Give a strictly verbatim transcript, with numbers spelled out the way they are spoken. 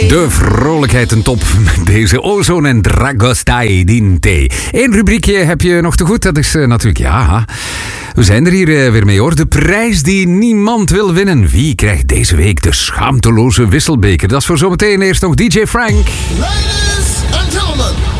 De vrolijkheid ten top met deze Ozone en Dragostai Dinte. Eén rubriekje heb je nog te goed, dat is uh, natuurlijk, ja, we zijn er hier uh, weer mee hoor. De prijs die niemand wil winnen. Wie krijgt deze week de schaamteloze wisselbeker? Dat is voor zometeen. Eerst nog D J Frank. Ladies and gentlemen.